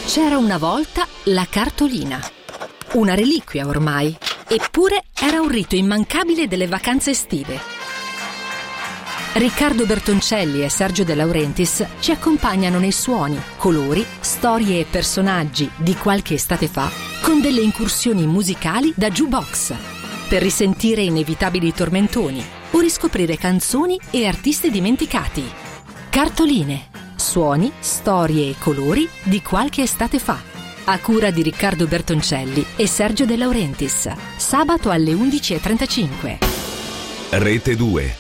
C'era una volta la cartolina, una reliquia ormai, eppure era un rito immancabile delle vacanze estive. Riccardo Bertoncelli e Sergio De Laurentiis ci accompagnano nei suoni, colori, storie e personaggi di qualche estate fa con delle incursioni musicali da jukebox per risentire inevitabili tormentoni o riscoprire canzoni e artisti dimenticati. Cartoline, suoni, storie e colori di qualche estate fa. A cura di Riccardo Bertoncelli e Sergio De Laurentiis. Sabato alle 11:35. Rete 2.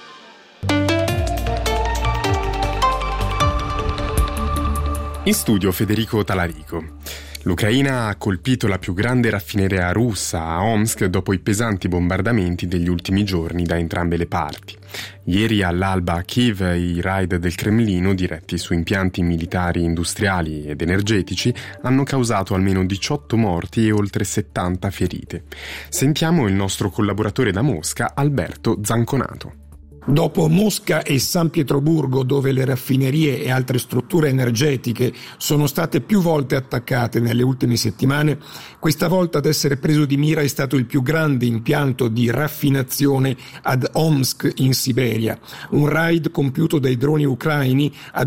In studio Federico Talarico. L'Ucraina ha colpito la più grande raffineria russa a Omsk dopo i pesanti bombardamenti degli ultimi giorni da entrambe le parti. Ieri all'alba a Kiev i raid del Cremlino diretti su impianti militari, industriali ed energetici hanno causato almeno 18 morti e oltre 70 ferite. Sentiamo il nostro collaboratore da Mosca, Alberto Zanconato. Dopo Mosca e San Pietroburgo, dove le raffinerie e altre strutture energetiche sono state più volte attaccate nelle ultime settimane, questa volta ad essere preso di mira è stato il più grande impianto di raffinazione ad Omsk in Siberia, un raid compiuto dai droni ucraini a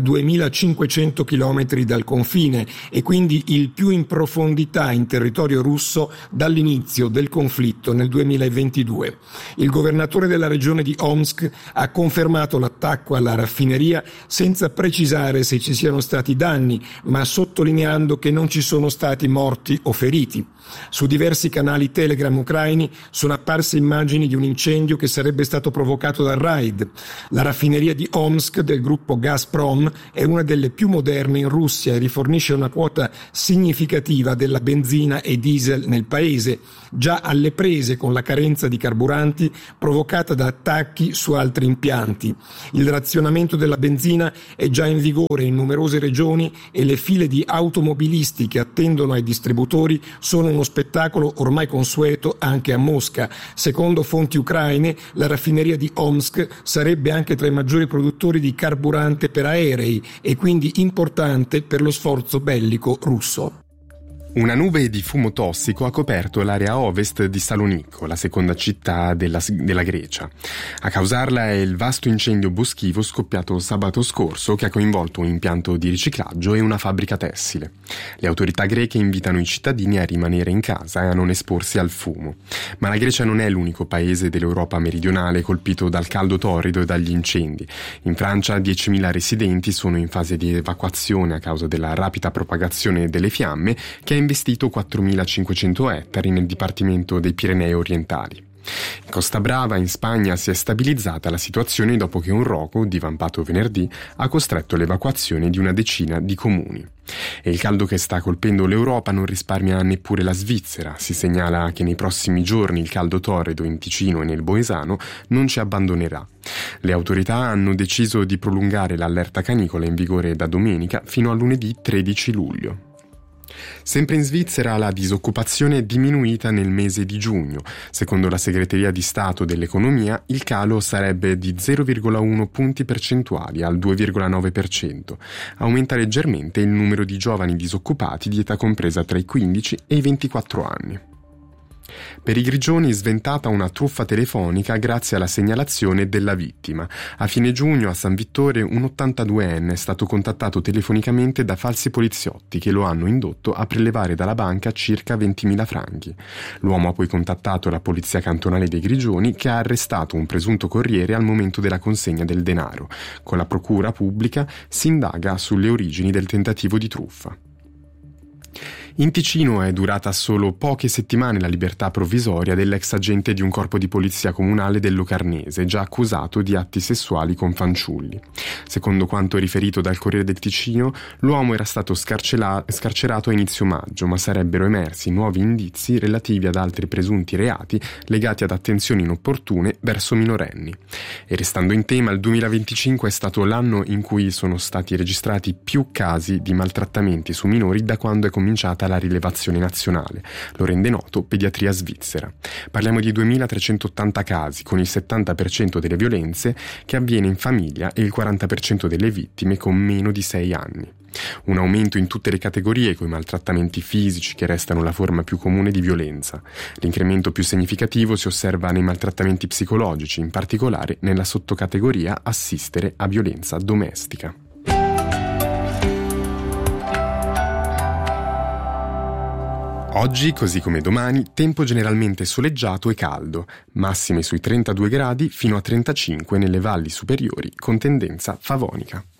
2500 km dal confine e quindi il più in profondità in territorio russo dall'inizio del conflitto nel 2022. Il governatore della regione di Omsk ha confermato l'attacco alla raffineria senza precisare se ci siano stati danni, ma sottolineando che non ci sono stati morti o feriti. Su diversi canali Telegram ucraini sono apparse immagini di un incendio che sarebbe stato provocato dal raid. La raffineria di Omsk del gruppo Gazprom è una delle più moderne in Russia e rifornisce una quota significativa della benzina e diesel nel paese, già alle prese con la carenza di carburanti provocata da attacchi su altri impianti. Il razionamento della benzina è già in vigore in numerose regioni e le file di automobilisti che attendono ai distributori sono uno spettacolo ormai consueto anche a Mosca. Secondo fonti ucraine, la raffineria di Omsk sarebbe anche tra i maggiori produttori di carburante per aerei e quindi importante per lo sforzo bellico russo. Una nube di fumo tossico ha coperto l'area ovest di Salonicco, la seconda città della Grecia. A causarla è il vasto incendio boschivo scoppiato sabato scorso che ha coinvolto un impianto di riciclaggio e una fabbrica tessile. Le autorità greche invitano i cittadini a rimanere in casa e a non esporsi al fumo. Ma la Grecia non è l'unico paese dell'Europa meridionale colpito dal caldo torrido e dagli incendi. In Francia 10.000 residenti sono in fase di evacuazione a causa della rapida propagazione delle fiamme che ha investito 4.500 ettari nel dipartimento dei Pirenei orientali. In Costa Brava, in Spagna, si è stabilizzata la situazione dopo che un rogo, divampato venerdì, ha costretto l'evacuazione di una decina di comuni. E il caldo che sta colpendo l'Europa non risparmia neppure la Svizzera. Si segnala che nei prossimi giorni il caldo torrido in Ticino e nel Boesano non ci abbandonerà. Le autorità hanno deciso di prolungare l'allerta canicola in vigore da domenica fino a lunedì 13 luglio. Sempre in Svizzera la disoccupazione è diminuita nel mese di giugno. Secondo la Segreteria di Stato dell'Economia, il calo sarebbe di 0,1 punti percentuali al 2,9%. Aumenta leggermente il numero di giovani disoccupati di età compresa tra i 15 e i 24 anni. Per i Grigioni sventata una truffa telefonica grazie alla segnalazione della vittima. A fine giugno a San Vittore un 82enne è stato contattato telefonicamente da falsi poliziotti che lo hanno indotto a prelevare dalla banca circa 20.000 franchi. L'uomo ha poi contattato la polizia cantonale dei Grigioni che ha arrestato un presunto corriere al momento della consegna del denaro. Con la procura pubblica si indaga sulle origini del tentativo di truffa. In Ticino è durata solo poche settimane la libertà provvisoria dell'ex agente di un corpo di polizia comunale del Locarnese, già accusato di atti sessuali con fanciulli. Secondo quanto riferito dal Corriere del Ticino, l'uomo era stato scarcerato a inizio maggio, ma sarebbero emersi nuovi indizi relativi ad altri presunti reati legati ad attenzioni inopportune verso minorenni. E restando in tema, il 2025 è stato l'anno in cui sono stati registrati più casi di maltrattamenti su minori da quando è cominciata la rilevazione nazionale. Lo rende noto Pediatria Svizzera. Parliamo di 2.380 casi, con il 70% delle violenze che avviene in famiglia e il 40% delle vittime con meno di 6 anni. Un aumento in tutte le categorie, con i maltrattamenti fisici che restano la forma più comune di violenza. L'incremento più significativo si osserva nei maltrattamenti psicologici, in particolare nella sottocategoria assistere a violenza domestica. Oggi, così come domani, tempo generalmente soleggiato e caldo, massime sui 32 gradi fino a 35 nelle valli superiori con tendenza favonica.